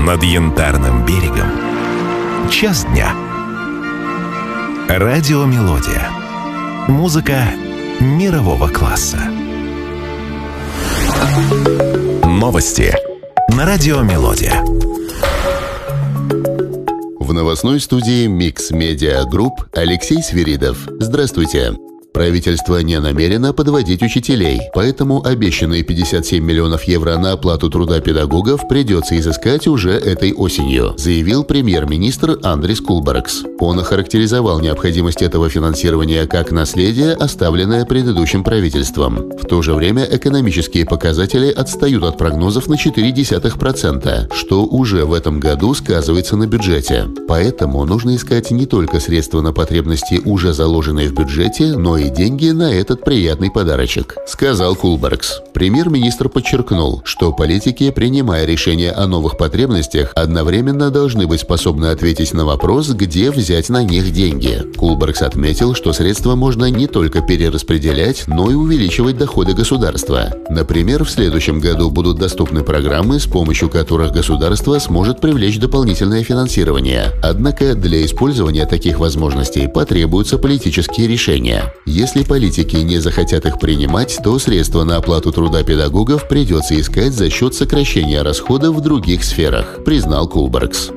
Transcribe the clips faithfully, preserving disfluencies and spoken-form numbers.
Над Янтарным берегом. Час дня. Радиомелодия. Музыка мирового класса. Новости на Радиомелодия. В новостной студии Mix Media Group Алексей Свиридов. Здравствуйте. Правительство не намерено подводить учителей, поэтому обещанные пятьдесят семь миллионов евро на оплату труда педагогов придется изыскать уже этой осенью, заявил премьер-министр Андрис Кулбергс. Он охарактеризовал необходимость этого финансирования как наследие, оставленное предыдущим правительством. В то же время экономические показатели отстают от прогнозов на четыре десятых процента, что уже в этом году сказывается на бюджете. Поэтому нужно искать не только средства на потребности, уже заложенные в бюджете, но и деньги на этот приятный подарочек, сказал Кулбергс. Премьер-министр подчеркнул, что политики, принимая решения о новых потребностях, одновременно должны быть способны ответить на вопрос, где взять на них деньги. Кулбергс отметил, что средства можно не только перераспределять, но и увеличивать доходы государства. Например, в следующем году будут доступны программы, с помощью которых государство сможет привлечь дополнительное финансирование. Однако для использования таких возможностей потребуются политические решения. Если политики не захотят их принимать, то средства на оплату труда педагогов придется искать за счет сокращения расходов в других сферах, признал Кулбергс.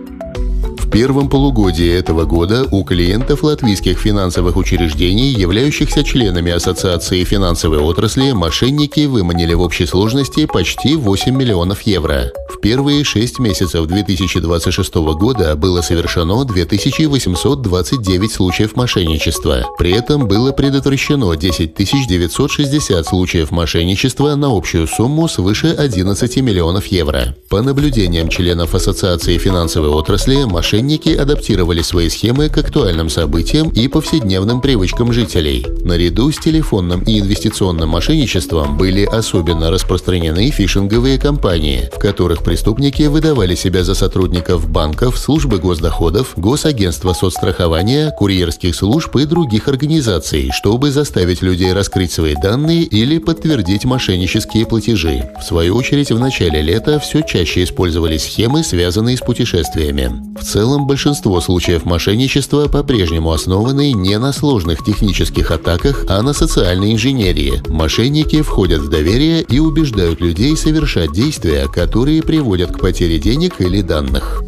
В первом полугодии этого года у клиентов латвийских финансовых учреждений, являющихся членами Ассоциации финансовой отрасли, мошенники выманили в общей сложности почти восемь миллионов евро. В первые шесть месяцев две тысячи двадцать шестого года было совершено две тысячи восемьсот двадцать девять случаев мошенничества. При этом было предотвращено десять тысяч девятьсот шестьдесят случаев мошенничества на общую сумму свыше одиннадцати миллионов евро. По наблюдениям членов Ассоциации финансовой отрасли, мошенники Мошенники адаптировали свои схемы к актуальным событиям и повседневным привычкам жителей. Наряду с телефонным и инвестиционным мошенничеством были особенно распространены фишинговые кампании, в которых преступники выдавали себя за сотрудников банков, службы госдоходов, госагентства соцстрахования, курьерских служб и других организаций, чтобы заставить людей раскрыть свои данные или подтвердить мошеннические платежи. В свою очередь, в начале лета все чаще использовались схемы, связанные с путешествиями. В целом, В целом, большинство случаев мошенничества по-прежнему основаны не на сложных технических атаках, а на социальной инженерии. Мошенники входят в доверие и убеждают людей совершать действия, которые приводят к потере денег или данных.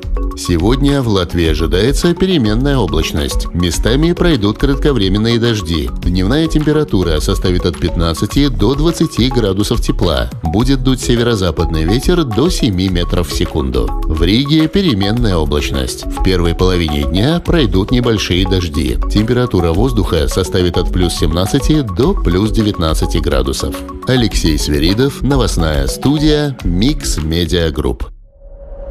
Сегодня в Латвии ожидается переменная облачность. Местами пройдут кратковременные дожди. Дневная температура составит от пятнадцати до двадцати градусов тепла. Будет дуть северо-западный ветер до семи метров в секунду. В Риге переменная облачность. В первой половине дня пройдут небольшие дожди. Температура воздуха составит от плюс семнадцати до плюс девятнадцати градусов. Алексей Свиридов, новостная студия Mix Media Group.